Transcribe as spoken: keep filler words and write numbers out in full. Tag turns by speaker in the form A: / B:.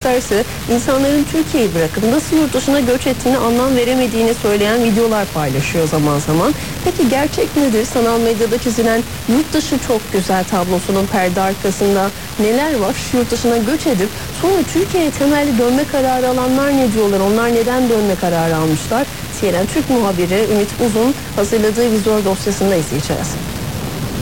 A: ise insanların Türkiye'yi bırakıp nasıl yurt dışına göç ettiğini anlam veremediğini söyleyen videolar paylaşıyor zaman zaman. Peki gerçek nedir? Sanal medyada çizilen yurt dışı çok güzel tablosunun perde arkasında neler var? Yurt dışına göç edip sonra Türkiye'ye temelli dönme kararı alanlar ne diyorlar? Onlar neden dönme kararı almışlar? C N N Türk muhabiri Ümit Uzun hazırladığı vizör dosyasında izleyeceğiz.